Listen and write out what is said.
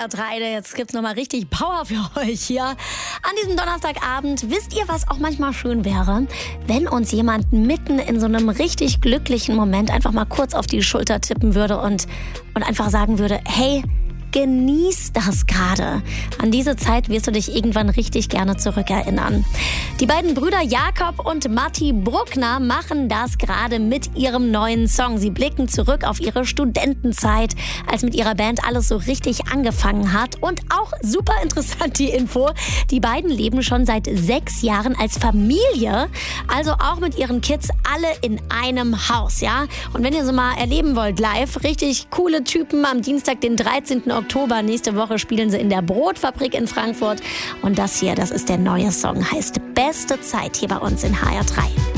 HR3. Jetzt gibt's nochmal richtig Power für euch hier. An diesem Donnerstagabend, wisst ihr, was auch manchmal schön wäre? Wenn uns jemand mitten in so einem richtig glücklichen Moment einfach mal kurz auf die Schulter tippen würde und einfach sagen würde, hey, genieß das gerade. An diese Zeit wirst du dich irgendwann richtig gerne zurückerinnern. Die beiden Brüder Jakob und Matti Bruckner machen das gerade mit ihrem neuen Song. Sie blicken zurück auf ihre Studentenzeit, als mit ihrer Band alles so richtig angefangen hat. Und auch super interessant die Info, die beiden leben schon seit 6 Jahren als Familie, also auch mit ihren Kids alle in einem Haus, ja? Und wenn ihr so mal erleben wollt live, richtig coole Typen, am Dienstag, den 13. Oktober, nächste Woche spielen sie in der Brotfabrik in Frankfurt. Und das hier, das ist der neue Song, heißt Beste Zeit hier bei uns in HR3.